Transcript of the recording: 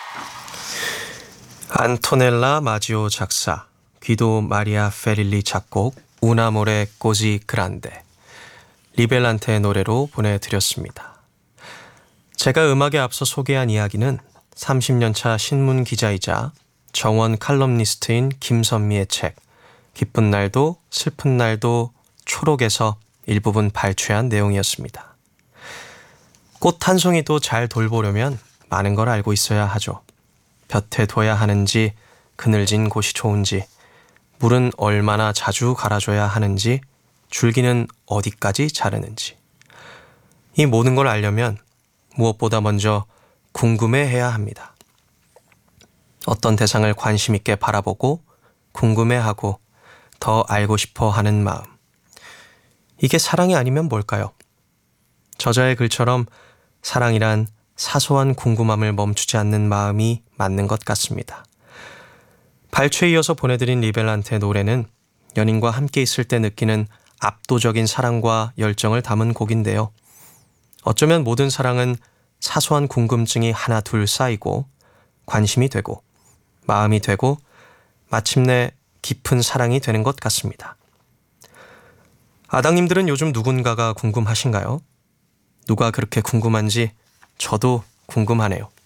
안토넬라 마지오 작사, 귀도 마리아 페릴리 작곡, 우나모레 꼬지 그란데, 리벨란테의 노래로 보내드렸습니다. 제가 음악에 앞서 소개한 이야기는 30년차 신문 기자이자 정원 칼럼니스트인 김선미의 책 기쁜 날도 슬픈 날도 초록에서 일부분 발췌한 내용이었습니다. 꽃 한 송이도 잘 돌보려면 많은 걸 알고 있어야 하죠. 볕에 둬야 하는지, 그늘진 곳이 좋은지, 물은 얼마나 자주 갈아줘야 하는지, 줄기는 어디까지 자르는지. 이 모든 걸 알려면 무엇보다 먼저 궁금해해야 합니다. 어떤 대상을 관심 있게 바라보고 궁금해하고 더 알고 싶어 하는 마음. 이게 사랑이 아니면 뭘까요? 저자의 글처럼 사랑이란 사소한 궁금함을 멈추지 않는 마음이 맞는 것 같습니다. 발췌에 이어서 보내드린 리벨란테의 노래는 연인과 함께 있을 때 느끼는 압도적인 사랑과 열정을 담은 곡인데요. 어쩌면 모든 사랑은 사소한 궁금증이 하나 둘 쌓이고 관심이 되고 마음이 되고 마침내 깊은 사랑이 되는 것 같습니다. 아당님들은 요즘 누군가가 궁금하신가요? 누가 그렇게 궁금한지 저도 궁금하네요.